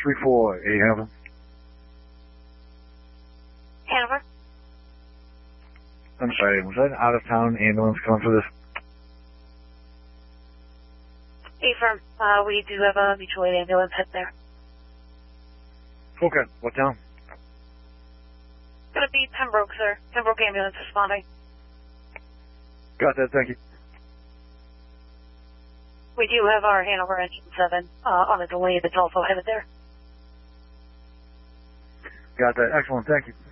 334, Hanover. Hanover? I'm sorry, was that an out-of-town ambulance coming for this? Affirm. We do have a mutual aid ambulance head there. Okay, what town? Gonna be Pembroke, sir. Pembroke ambulance responding. Got that, thank you. We do have our Hanover engine 7 on a delay that's also headed there. Got that, excellent, thank you.